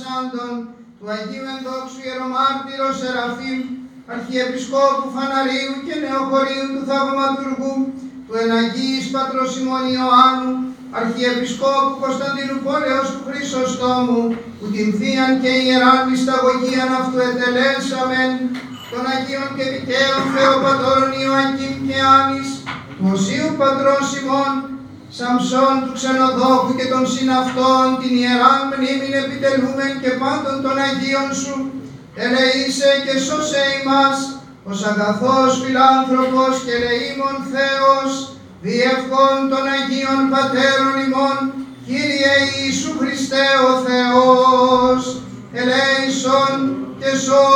Αναστασάντων, του Αγίου Ενδόξου Ιερομάρτυρος Σεραφείμ, Αρχιεπισκόπου Φαναρίου και Νεοχωρίου του Θαυματουργού, του Εναγίης Πατρός ημών Ιωάννου, Αρχιεπισκόπου Κωνσταντίνου Πόλεως του Χρυσοστόμου, που την θείαν και ιεράν μυσταγωγίαν αυτού ετελέσαμεν, των Αγίων και δικαίων Θεοπατώρων Ιωακήμ και Άνης, του Οσίου Πατρός ημών, Σαμψών του Ξενοδόχου και των συναυτών, την ιεράν μνήμην επιτελούμεν και πάντων των Αγίων σου, ελεήσε και σώσε ημάς, ως αγαθός φιλάνθρωπος και ελεήμων Θεός, διευχών των Αγίων Πατέρων ημών, Κύριε Ιησού Χριστέ ο Θεός, ελέησον και σώσε.